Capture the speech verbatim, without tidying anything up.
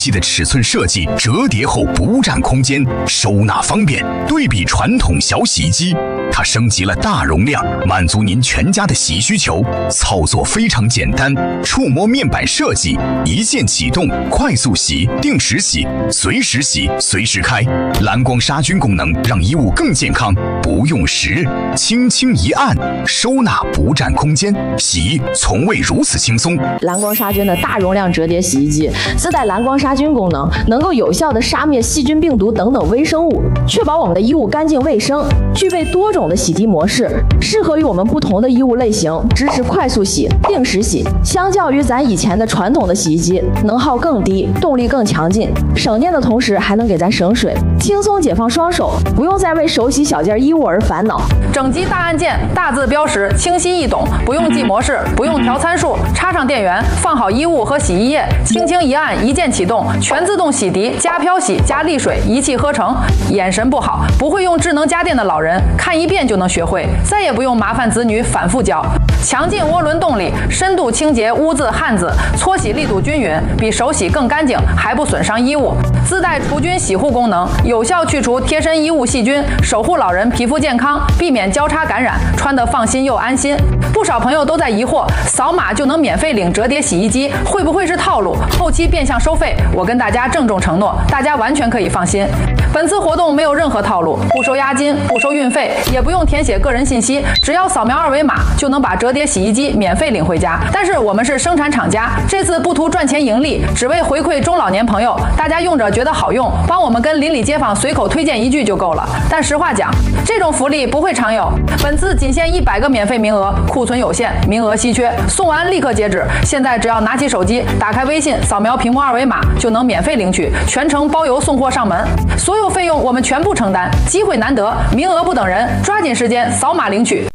机的尺寸设计，折叠后不占空间，收纳方便。对比传统小洗衣机，它升级了大容量，满足您全家的洗衣需求。操作非常简单，触摸面板设计，一键启动，快速洗、定时洗、随时洗、随时开。蓝光杀菌功能让衣物更健康，不用时，轻轻一按，收纳不占空间，洗衣从未如此轻松。 蓝光杀菌的大容量折叠洗衣机自带蓝光杀菌功能，能够有效的杀灭细菌、病毒等等微生物，确保我们的衣物干净卫生。具备多种的洗涤模式，适合于我们不同的衣物类型，支持快速洗、定时洗。相较于咱以前的传统的洗衣机，能耗更低，动力更强劲，省电的同时还能给咱省水，轻松解放双手，不用再为手洗小件衣物而烦恼。 整机大按键，大字标识，清晰易懂，不用记模式，不用调参数，插上电源，放好衣物和洗衣液，轻轻一按，一键启动，全自动洗涤，加漂洗，加沥水，一气呵成。眼神不好，不会用智能家电的老人，看一遍就能学会，再也不用麻烦子女反复教。强劲涡轮动力，深度清洁污渍汗渍，搓洗力度均匀，比手洗更干净，还不损伤衣物。自带除菌洗护功能，有效去除贴身衣物细菌，守护老人皮肤健康，避免交叉感染，穿得放心又安心。不少朋友都在疑惑，扫码就能免费领折叠洗衣机，会不会是套路？后期变相收费？我跟大家郑重承诺，大家完全可以放心。本次活动没有任何套路，不收押金，不收运费，也不用填写个人信息，只要扫描二维码就能把折叠洗衣机免费领回家。但是我们是生产厂家，这次不图赚钱盈利，只为回馈中老年朋友，大家用着觉得好用，帮我们跟邻里街坊随口推荐一句就够了。但实话讲，这种福利不会常有，本次仅限一百个免费名额，库存有限，名额稀缺，送完立刻截止。现在只要拿起手机，打开微信，扫描屏幕二维码就能免费领取，全程包邮送货上门，所有费用我们全部承担。机会难得，名额不等人，抓紧时间扫码领取。